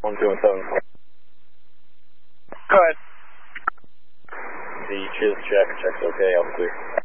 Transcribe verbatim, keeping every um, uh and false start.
one two one seven. Go ahead. The chiz check, check's okay, I'll clear.